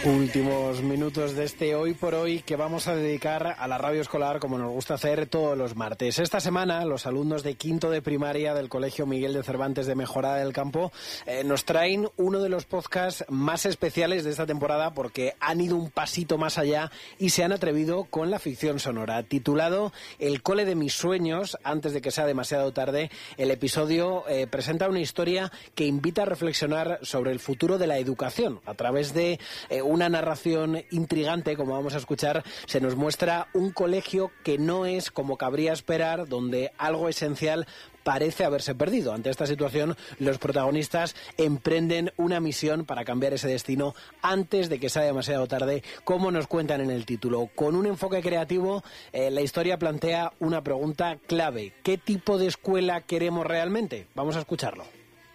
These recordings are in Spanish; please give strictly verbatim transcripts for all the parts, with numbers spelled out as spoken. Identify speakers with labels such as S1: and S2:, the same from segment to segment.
S1: Últimos minutos de este Hoy por Hoy que vamos a dedicar a la radio escolar, como nos gusta hacer todos los martes. Esta semana los alumnos de quinto de primaria del Colegio Miguel de Cervantes de Mejorada del Campo eh, nos traen uno de los podcasts más especiales de esta temporada porque han ido un pasito más allá y se han atrevido con la ficción sonora. Titulado El cole de mis sueños, antes de que sea demasiado tarde, el episodio eh, presenta una historia que invita a reflexionar sobre el futuro de la educación. A través de eh, una narración intrigante, como vamos a escuchar, se nos muestra un colegio que no es como cabría esperar, donde algo esencial parece haberse perdido. Ante esta situación, los protagonistas emprenden una misión para cambiar ese destino antes de que sea demasiado tarde, como nos cuentan en el título. Con un enfoque creativo, eh, la historia plantea una pregunta clave. ¿Qué tipo de escuela queremos realmente? Vamos a escucharlo.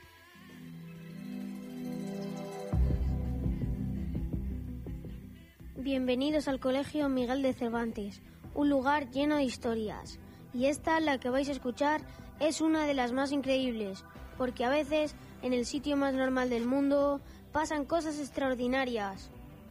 S2: Bienvenidos al Colegio Miguel de Cervantes, un lugar lleno de historias. Y esta, la que vais a escuchar, es una de las más increíbles, porque a veces, en el sitio más normal del mundo, pasan cosas extraordinarias.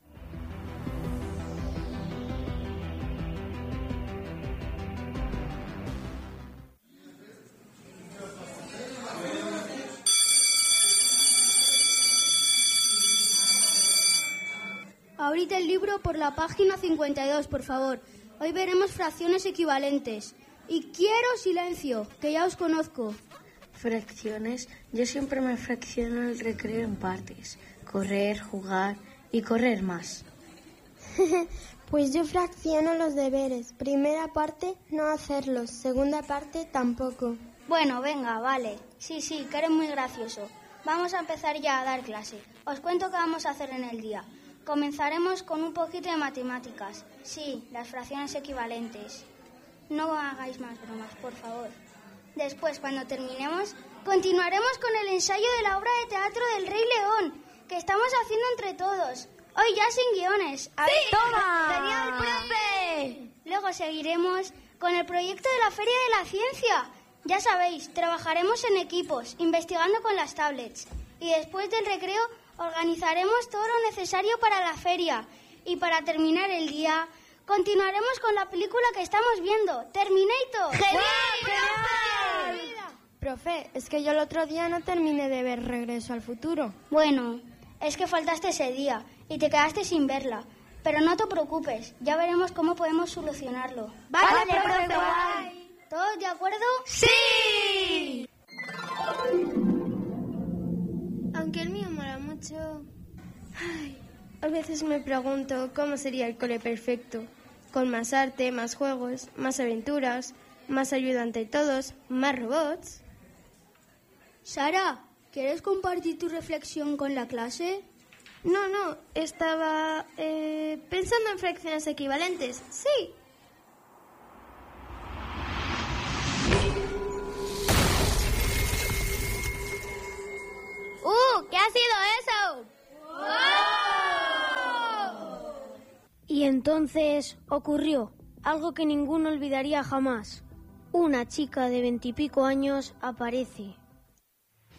S3: Ahorita el libro por la página cincuenta y dos, por favor. Hoy veremos fracciones equivalentes. Y quiero silencio, que ya os conozco.
S4: Fracciones. Yo siempre me fracciono el recreo en partes. Correr, jugar y correr más.
S5: Pues yo fracciono los deberes. Primera parte, no hacerlos. Segunda parte, tampoco.
S3: Bueno, venga, vale. Sí, sí, que eres muy gracioso. Vamos a empezar ya a dar clase. Os cuento qué vamos a hacer en el día. Comenzaremos con un poquito de matemáticas. Sí, las fracciones equivalentes. No hagáis más bromas, por favor. Después, cuando terminemos, continuaremos con el ensayo de la obra de teatro del Rey León, que estamos haciendo entre todos. Hoy ya sin guiones. A
S6: ¡Sí!
S3: ver,
S6: ¡Toma!
S3: ¡Genial, profe! Luego seguiremos con el proyecto de la Feria de la Ciencia. Ya sabéis, trabajaremos en equipos, investigando con las tablets. Y después del recreo organizaremos todo lo necesario para la feria. Y para terminar el día, continuaremos con la película que estamos viendo, Terminator.
S5: ¡Genial, profe! Profe, es que yo el otro día no terminé de ver Regreso al Futuro.
S3: Bueno, es que faltaste ese día y te quedaste sin verla. Pero no te preocupes, ya veremos cómo podemos solucionarlo.
S6: ¡Vale, vale profe! Guay.
S3: ¿Todos de acuerdo?
S6: ¡Sí!
S5: Aunque el mío mola mucho. Ay, a veces me pregunto cómo sería el cole perfecto. Con más arte, más juegos, más aventuras, más ayuda entre todos, más robots.
S3: Sara, ¿quieres compartir tu reflexión con la clase?
S5: No, no, estaba eh, pensando en fracciones equivalentes. Sí.
S6: ¡Uh! ¿Qué ha sido eso?
S2: ¡Wow! Y entonces ocurrió algo que ninguno olvidaría jamás. Una chica de veintipico años aparece.